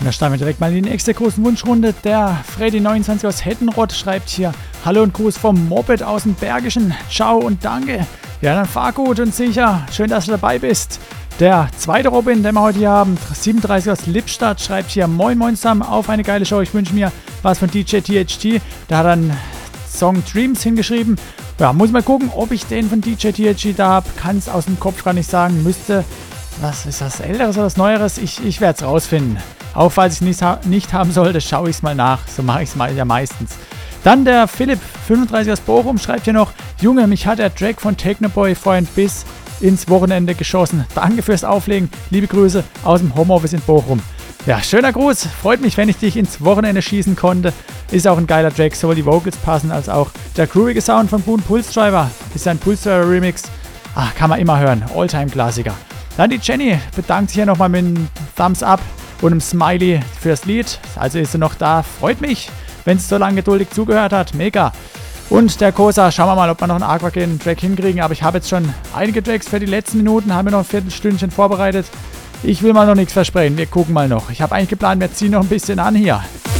Und da starten wir direkt mal in die nächste großen Wunschrunde. Der Freddy29 aus Hettenrott schreibt hier: Hallo und Gruß vom Moped aus dem Bergischen. Ciao und danke. Ja, dann fahr gut und sicher. Schön, dass du dabei bist. Der zweite Robin, den wir heute hier haben, 37 aus Lippstadt, schreibt hier: Moin Moin zusammen, auf eine geile Show. Ich wünsche mir was von DJ THT. Der hat dann Song Dreams hingeschrieben. Ja, muss mal gucken, ob ich den von DJ THT da habe. Kann es aus dem Kopf gar nicht sagen. Müsste, was ist das, Älteres oder das Neueres? Ich werde es rausfinden. Auch falls ich es nicht haben sollte, schaue ich es mal nach. So mache ich es mal ja meistens. Dann der Philipp, 35 aus Bochum, schreibt hier noch: Junge, mich hat der Track von Technoboy vorhin bis ins Wochenende geschossen. Danke fürs Auflegen. Liebe Grüße aus dem Homeoffice in Bochum. Ja, schöner Gruß. Freut mich, wenn ich dich ins Wochenende schießen konnte. Ist auch ein geiler Track. Sowohl die Vocals passen als auch der groovige Sound von Boon Pulse Driver. Ist ein Pulse Driver Remix. Kann man immer hören. Alltime-Klassiker. Dann die Jenny bedankt sich hier nochmal mit einem Thumbs Up und einem Smiley fürs Lied. Also ist sie noch da. Freut mich, wenn sie so lange geduldig zugehört hat. Mega. Und der Kosa, schauen wir mal, ob wir noch einen Aquagen-Track hinkriegen. Aber ich habe jetzt schon einige Tracks für die letzten Minuten. Haben wir noch ein Viertelstündchen vorbereitet. Ich will mal noch nichts versprechen. Wir gucken mal noch. Ich habe eigentlich geplant, wir ziehen noch ein bisschen an hier.